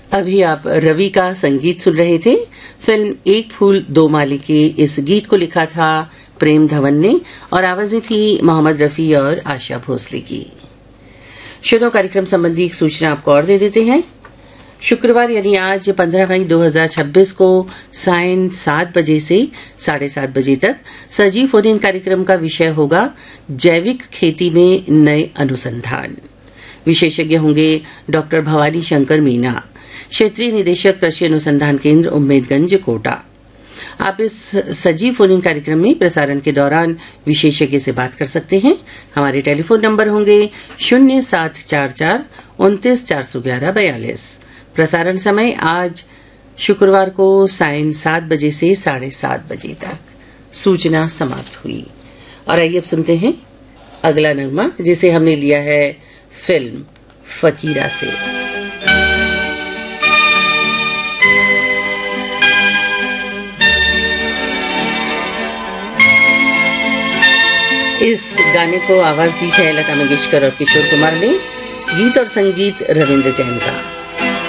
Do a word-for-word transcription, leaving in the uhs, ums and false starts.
अभी आप रवि का संगीत सुन रहे थे। फिल्म एक फूल दो माली के इस गीत को लिखा था प्रेम धवन ने और आवाजें थी मोहम्मद रफी और आशा भोसले की। श्रोताओं, कार्यक्रम संबंधी एक सूचना आपको और दे देते हैं। शुक्रवार यानी आज पंद्रह मई दो हज़ार छब्बीस को सायं सात बजे से साढ़े सात बजे तक सजीव फोन इन कार्यक्रम का विषय होगा जैविक खेती में नए अनुसंधान। विशेषज्ञ होंगे डॉक्टर भवानी शंकर मीना, क्षेत्रीय निदेशक कृषि अनुसंधान केंद्र उम्मेदगंज कोटा। आप इस सजीव फोन इन कार्यक्रम में प्रसारण के दौरान विशेषज्ञ से बात कर सकते हैं। हमारे टेलीफोन नंबर होंगे शून्य सात चार चार उनतीस चार सौ ग्यारह बयालीस। प्रसारण समय आज शुक्रवार को सायं सात बजे से साढ़े सात बजे तक। सूचना समाप्त हुई और आइए अब सुनते हैं अगला नगमा, जिसे हमने लिया है फिल्म फकीरा से। इस गाने को आवाज दी है लता मंगेशकर और किशोर कुमार ने। गीत और संगीत रविंद्र जैन का।